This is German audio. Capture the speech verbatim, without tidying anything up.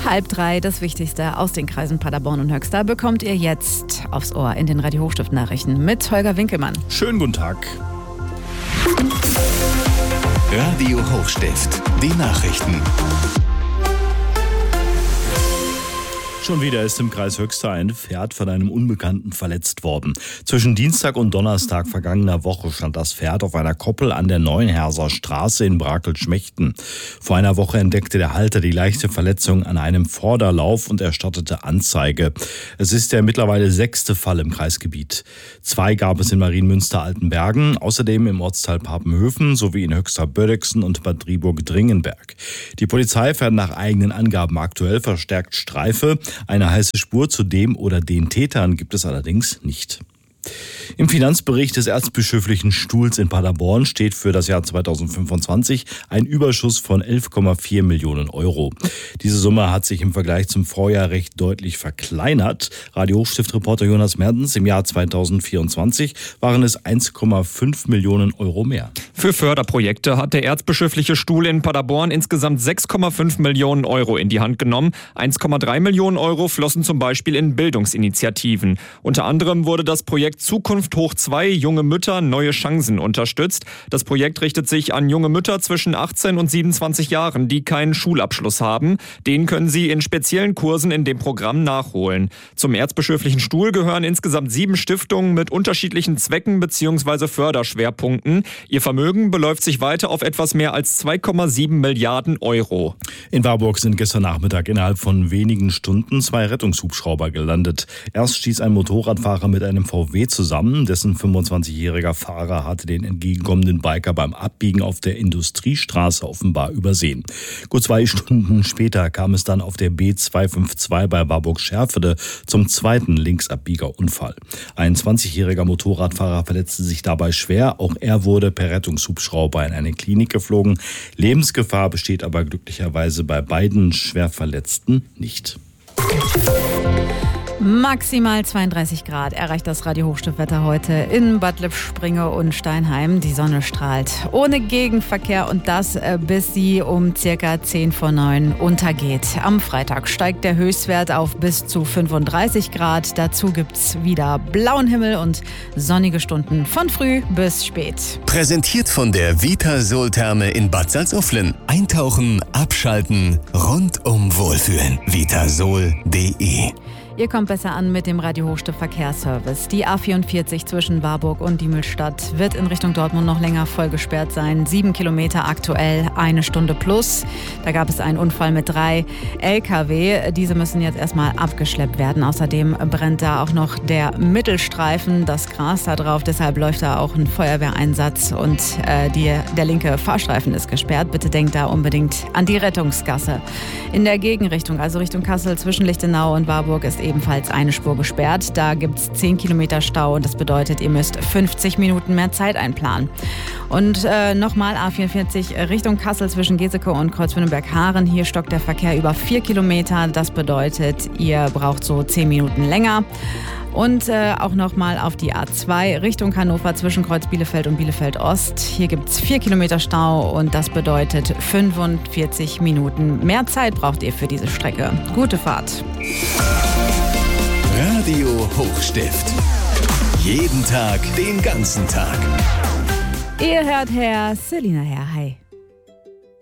Halb drei, das Wichtigste aus den Kreisen Paderborn und Höxter bekommt ihr jetzt aufs Ohr in den Radio Hochstift-Nachrichten mit Holger Winkelmann. Schönen guten Tag. Radio Hochstift, die Nachrichten. Schon wieder ist im Kreis Höxter ein Pferd von einem Unbekannten verletzt worden. Zwischen Dienstag und Donnerstag vergangener Woche stand das Pferd auf einer Koppel an der Neuenherser Straße in Brakel-Schmechten. Vor einer Woche entdeckte der Halter die leichte Verletzung an einem Vorderlauf und erstattete Anzeige. Es ist der mittlerweile sechste Fall im Kreisgebiet. Zwei gab es in Marienmünster-Altenbergen, außerdem im Ortsteil Papenhöfen sowie in Höxter-Bödexen und Bad Driburg-Dringenberg. Die Polizei fährt nach eigenen Angaben aktuell verstärkt Streife. Eine heiße Spur zu dem oder den Tätern gibt es allerdings nicht. Im Finanzbericht des Erzbischöflichen Stuhls in Paderborn steht für das Jahr zweitausendfünfundzwanzig ein Überschuss von elf Komma vier Millionen Euro. Diese Summe hat sich im Vergleich zum Vorjahr recht deutlich verkleinert. Radio Hochstift-Reporter Jonas Mertens: Im Jahr zweitausendvierundzwanzig waren es eins Komma fünf Millionen Euro mehr. Für Förderprojekte hat der Erzbischöfliche Stuhl in Paderborn insgesamt sechs Komma fünf Millionen Euro in die Hand genommen. eins Komma drei Millionen Euro flossen zum Beispiel in Bildungsinitiativen. Unter anderem wurde das Projekt Zukunft hoch zwei, junge Mütter, neue Chancen unterstützt. Das Projekt richtet sich an junge Mütter zwischen achtzehn und siebenundzwanzig Jahren, die keinen Schulabschluss haben. Den können sie in speziellen Kursen in dem Programm nachholen. Zum Erzbischöflichen Stuhl gehören insgesamt sieben Stiftungen mit unterschiedlichen Zwecken bzw. Förderschwerpunkten. Ihr Vermögen beläuft sich weiter auf etwas mehr als zwei Komma sieben Milliarden Euro. In Warburg sind gestern Nachmittag innerhalb von wenigen Stunden zwei Rettungshubschrauber gelandet. Erst stieß ein Motorradfahrer mit einem V W zusammen. Dessen fünfundzwanzigjähriger Fahrer hatte den entgegenkommenden Biker beim Abbiegen auf der Industriestraße offenbar übersehen. Gut zwei Stunden später kam es dann auf der B zweihundertzweiundfünfzig bei Warburg-Scherfede zum zweiten Linksabbiegerunfall. Ein zwanzigjähriger Motorradfahrer verletzte sich dabei schwer. Auch er wurde per Rettungshubschrauber in eine Klinik geflogen. Lebensgefahr besteht aber glücklicherweise bei beiden Schwerverletzten nicht. Maximal zweiunddreißig Grad erreicht das Radio Hochstiftwetter heute in Bad Lippspringe und Steinheim. Die Sonne strahlt ohne Gegenverkehr und das bis sie um circa zehn vor neun untergeht. Am Freitag steigt der Höchstwert auf bis zu fünfunddreißig Grad. Dazu gibt's wieder blauen Himmel und sonnige Stunden von früh bis spät. Präsentiert von der Vitasol-Therme in Bad Salzuflen. Eintauchen, abschalten, rundum wohlfühlen. vitasol punkt de. Ihr kommt besser an mit dem Radio Hochstift Verkehrsservice. Die A vierundvierzig zwischen Warburg und Diemelsstadt wird in Richtung Dortmund noch länger voll gesperrt sein. Sieben Kilometer aktuell, eine Stunde plus. Da gab es einen Unfall mit drei L K W. Diese müssen jetzt erstmal abgeschleppt werden. Außerdem brennt da auch noch der Mittelstreifen, das Gras da drauf. Deshalb läuft da auch ein Feuerwehreinsatz und äh, die, der linke Fahrstreifen ist gesperrt. Bitte denkt da unbedingt an die Rettungsgasse. In der Gegenrichtung, also Richtung Kassel zwischen Lichtenau und Warburg, ist ebenfalls eine Spur gesperrt. Da gibt es zehn Kilometer Stau und das bedeutet, ihr müsst fünfzig Minuten mehr Zeit einplanen. Und äh, nochmal A vierundvierzig Richtung Kassel zwischen Geseke und Kreuzwürdenberg-Haaren. Hier stockt der Verkehr über vier Kilometer. Das bedeutet, ihr braucht so zehn Minuten länger. Und äh, auch nochmal auf die A zwei Richtung Hannover zwischen Kreuz Bielefeld und Bielefeld Ost. Hier gibt es vier Kilometer Stau und das bedeutet fünfundvierzig Minuten mehr Zeit braucht ihr für diese Strecke. Gute Fahrt. Radio Hochstift. Jeden Tag, den ganzen Tag. Ihr hört Herr Selina Herr. Hi.